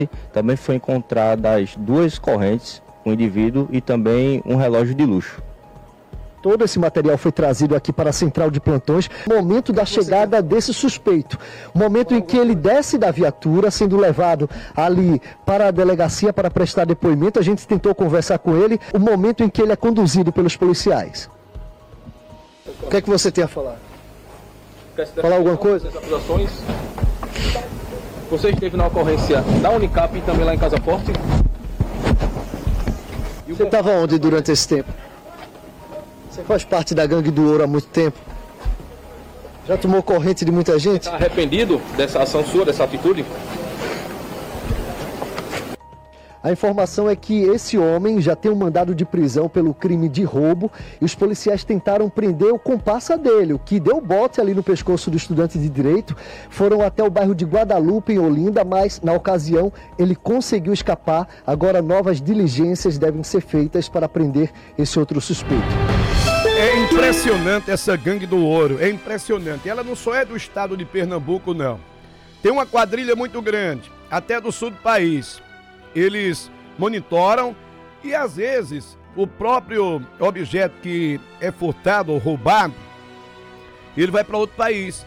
Também foi encontradas 2 correntes, um indivíduo e também um relógio de luxo. Todo esse material foi trazido aqui para a central de plantões. Momento da chegada desse suspeito. Momento em que ele desce da viatura, sendo levado ali para a delegacia para prestar depoimento. A gente tentou conversar com ele. O momento em que ele é conduzido pelos policiais. O que é que você tem a falar? Falar alguma coisa? Você esteve na ocorrência da Unicap e também lá em Casa Forte? Você estava onde durante esse tempo? Você faz parte da Gangue do Ouro há muito tempo? Já tomou corrente de muita gente? Está arrependido dessa ação sua, dessa atitude? A informação é que esse homem já tem um mandado de prisão pelo crime de roubo e os policiais tentaram prender o comparsa dele, o que deu bote ali no pescoço do estudante de direito. Foram até o bairro de Guadalupe, em Olinda, mas na ocasião ele conseguiu escapar. Agora novas diligências devem ser feitas para prender esse outro suspeito. É impressionante essa Gangue do Ouro, é impressionante. Ela não só é do estado de Pernambuco, não. Tem uma quadrilha muito grande, até do sul do país. Eles monitoram e, às vezes, o próprio objeto que é furtado ou roubado, ele vai para outro país.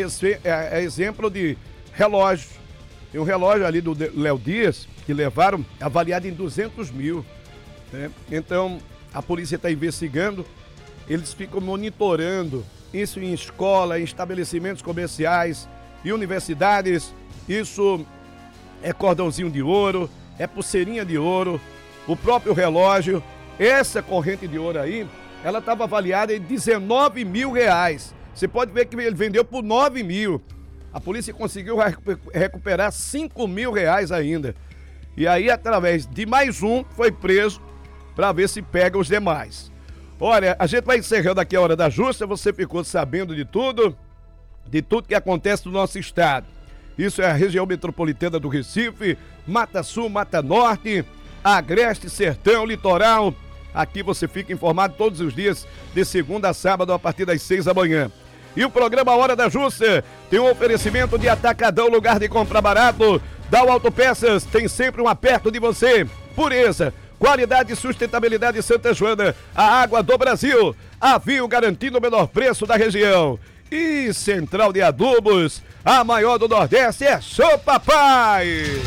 É exemplo de relógio. Tem um relógio ali do Léo Dias que levaram avaliado em 200 mil. Né? Então, a polícia está investigando. Eles ficam monitorando isso em escola, em estabelecimentos comerciais e universidades. Isso é cordãozinho de ouro, é pulseirinha de ouro, o próprio relógio. Essa corrente de ouro aí, ela estava avaliada em 19 mil reais. Você pode ver que ele vendeu por 9 mil. A polícia conseguiu recuperar 5 mil reais ainda. E aí, através de mais um, foi preso para ver se pega os demais. Olha, a gente vai encerrando aqui a Hora da Justa. Você ficou sabendo de tudo que acontece no nosso estado. Isso é a região metropolitana do Recife, Mata Sul, Mata Norte, Agreste, Sertão, Litoral. Aqui você fica informado todos os dias, de segunda a sábado, a partir das 6 da manhã. E o programa Hora da Justa tem um oferecimento de Atacadão, lugar de comprar barato. Dal Autopeças, tem sempre um perto de você. Pureza, qualidade e sustentabilidade Santa Joana, a água do Brasil. Avio garantindo o menor preço da região. E Central de Adubos, a maior do Nordeste, é Show Papai!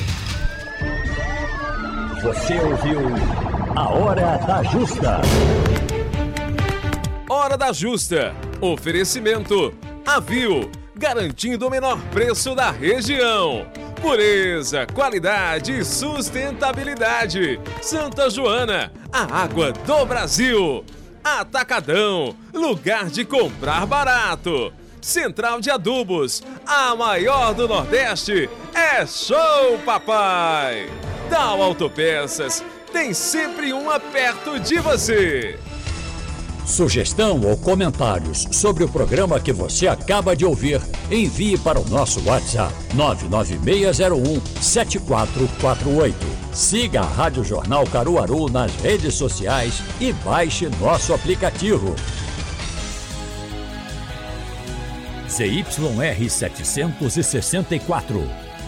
Você ouviu a Hora da Justa. Hora da Justa. Oferecimento Avio, garantindo o menor preço da região. Pureza, qualidade e sustentabilidade. Santa Joana, a água do Brasil. Atacadão, lugar de comprar barato. Central de Adubos, a maior do Nordeste, é Show Papai. Dal Autopeças, tem sempre uma perto de você. Sugestão ou comentários sobre o programa que você acaba de ouvir, envie para o nosso WhatsApp 996017448. Siga a Rádio Jornal Caruaru nas redes sociais e baixe nosso aplicativo. ZYR 764,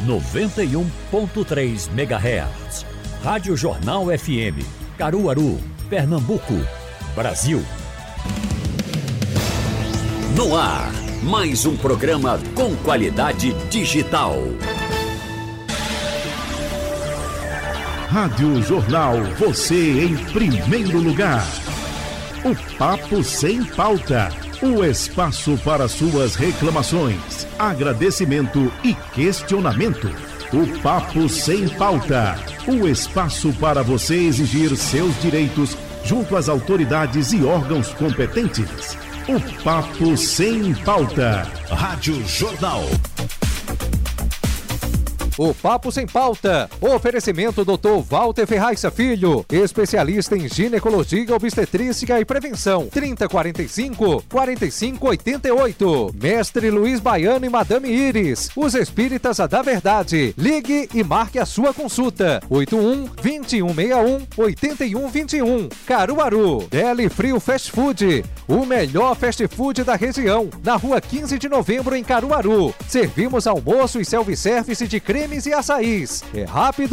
91.3 MHz. Rádio Jornal FM, Caruaru, Pernambuco, Brasil. No ar, mais um programa com qualidade digital. Rádio Jornal, você em primeiro lugar. O Papo Sem Pauta, o espaço para suas reclamações, agradecimento e questionamento. O Papo Sem Pauta, o espaço para você exigir seus direitos junto às autoridades e órgãos competentes. O Papo Sem Pauta. Rádio Jornal. O Papo Sem Pauta. Oferecimento Dr. Walter Ferraz Filho, especialista em ginecologia, obstetrícia e prevenção. 3045-4588. Mestre Luiz Baiano e Madame Iris, os espíritas da verdade. Ligue e marque a sua consulta. 81-2161-8121. Caruaru. Deli Frio Fast Food, o melhor fast food da região. Na rua 15 de novembro, em Caruaru. Servimos almoço e self-service de cremes e açaís. É rápido